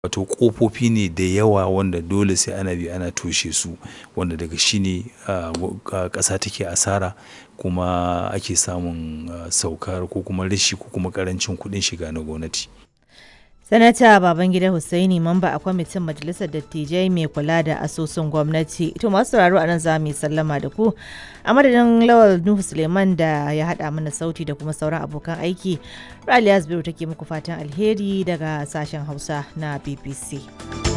Wato ƙofofi ne da yawa wanda dole sai ana bi ana toshe su, wanda daga shi ne ƙasa take asara kuma ake samun saukar ko kuma rashi ko kuma ƙarancin kuɗin shiga na gwamnati. Sanata Babangida Hussaini mamba a kwamitin Majalisar Dattijai mai kula da asusun gwamnati. To masu sauraro a nan za mu yi sallama da ku. A madadin Lawal Nuhu Suleiman da ya haɗa mana sauti da kuma sauran abokan aiki. Raliya Zubairu take muku fatan alheri daga sashen Hausa na BBC.